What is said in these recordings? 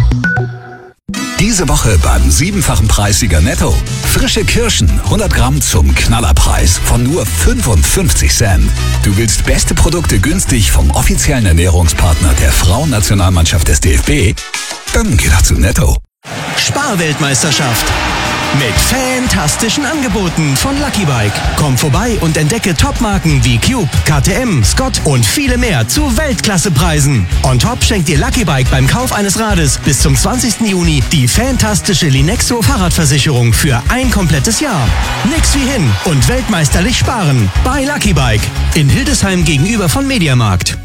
Diese Woche beim 7-fachen Preissieger Netto. Frische Kirschen, 100 Gramm zum Knallerpreis von nur 55 Cent. Du willst beste Produkte günstig vom offiziellen Ernährungspartner der Frauennationalmannschaft des DFB? Dann geh doch zu Netto. Sparweltmeisterschaft. Mit fantastischen Angeboten von Lucky Bike. Komm vorbei und entdecke Topmarken wie Cube, KTM, Scott und viele mehr zu Weltklassepreisen. On top schenkt dir Lucky Bike beim Kauf eines Rades bis zum 20. Juni die fantastische Linexo Fahrradversicherung für ein komplettes Jahr. Nix wie hin und weltmeisterlich sparen. Bei Lucky Bike in Hildesheim gegenüber von Mediamarkt.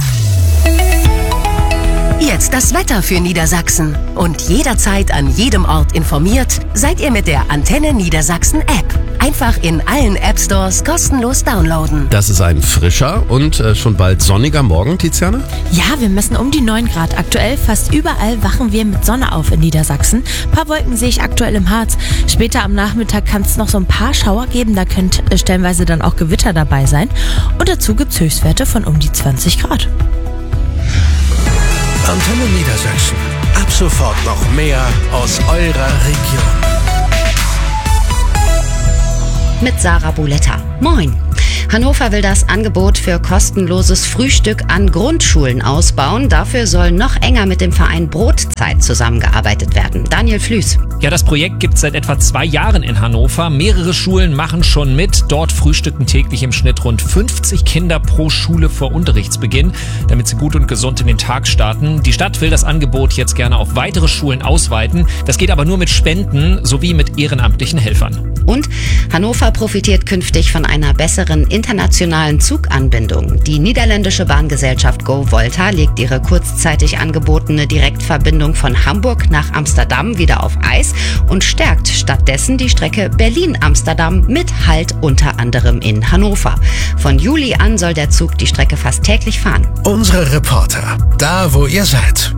Jetzt das Wetter für Niedersachsen. Und jederzeit an jedem Ort informiert, seid ihr mit der Antenne Niedersachsen App. Einfach in allen App-Stores kostenlos downloaden. Das ist ein frischer und schon bald sonniger Morgen, Tiziana? Ja, wir messen um die 9 Grad. Aktuell fast überall wachen wir mit Sonne auf in Niedersachsen. Ein paar Wolken sehe ich aktuell im Harz. Später am Nachmittag kann es noch so ein paar Schauer geben. Da könnte stellenweise dann auch Gewitter dabei sein. Und dazu gibt es Höchstwerte von um die 20 Grad. Antenne Niedersachsen. Ab sofort noch mehr aus eurer Region. Mit Sarah Buletta. Moin. Hannover will das Angebot für kostenloses Frühstück an Grundschulen ausbauen. Dafür soll noch enger mit dem Verein Brotzeit zusammengearbeitet werden. Daniel Flüß. Ja, das Projekt gibt es seit etwa 2 Jahren in Hannover. Mehrere Schulen machen schon mit. Dort frühstücken täglich im Schnitt rund 50 Kinder pro Schule vor Unterrichtsbeginn, damit sie gut und gesund in den Tag starten. Die Stadt will das Angebot jetzt gerne auf weitere Schulen ausweiten. Das geht aber nur mit Spenden sowie mit ehrenamtlichen Helfern. Und Hannover profitiert künftig von einer besseren internationalen Zuganbindung. Die niederländische Bahngesellschaft Go Volta legt ihre kurzzeitig angebotene Direktverbindung von Hamburg nach Amsterdam wieder auf Eis und stärkt stattdessen die Strecke Berlin-Amsterdam mit Halt unter anderem in Hannover. Von Juli an soll der Zug die Strecke fast täglich fahren. Unsere Reporter, da wo ihr seid.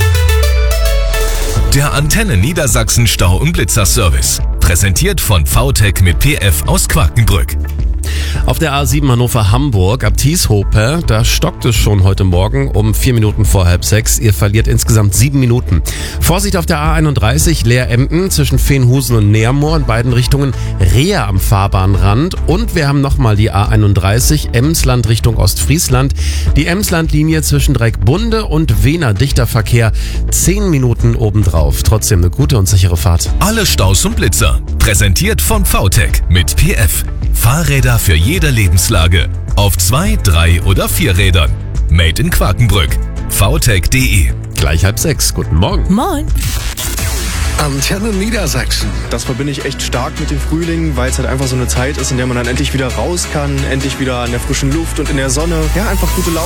Der Antenne Niedersachsen Stau- und Blitzerservice. Präsentiert von VTech mit PF aus Quakenbrück. Auf der A7 Hannover-Hamburg ab Tieshope, da stockt es schon heute Morgen um 4 Minuten vor 5:30. Ihr verliert insgesamt 7 Minuten. Vorsicht auf der A31 Leer-Emden zwischen Veenhusen und Neermoor in beiden Richtungen. Rehe am Fahrbahnrand. Und wir haben nochmal die A31 Emsland Richtung Ostfriesland. Die Emsland-Linie zwischen Dreieckbunde und Wehner dichter Verkehr. 10 Minuten obendrauf. Trotzdem eine gute und sichere Fahrt. Alle Staus und Blitzer. Präsentiert von VTech mit PF. Fahrräder für jede Lebenslage. Auf 2, 3 oder 4 Rädern. Made in Quakenbrück. VTech.de. Gleich 5:30. Guten Morgen. Moin. Antenne Niedersachsen. Das verbinde ich echt stark mit dem Frühling, weil es halt einfach so eine Zeit ist, in der man dann endlich wieder raus kann, endlich wieder in der frischen Luft und in der Sonne. Ja, einfach gute Laune.